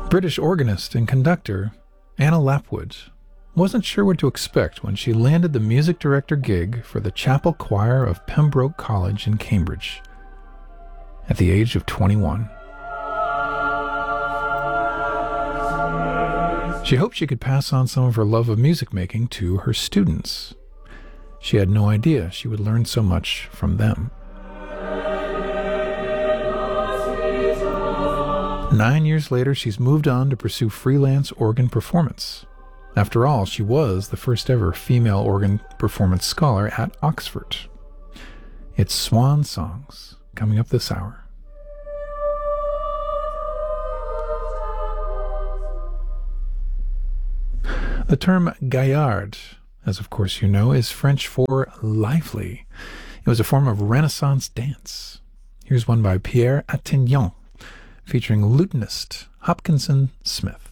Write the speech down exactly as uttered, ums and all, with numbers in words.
British organist and conductor Anna Lapwood wasn't sure what to expect when she landed the music director gig for the chapel choir of Pembroke College in Cambridge at the age of twenty-one. She hoped she could pass on some of her love of music making to her students. She had no idea she would learn so much from them. Nine years later, she's moved on to pursue freelance organ performance. After all, she was the first ever female organ performance scholar at Oxford. It's Swan Songs, coming up this hour. The term gaillard, as of course you know, is French for lively. It was a form of Renaissance dance. Here's one by Pierre Attignan, featuring lutenist Hopkinson Smith.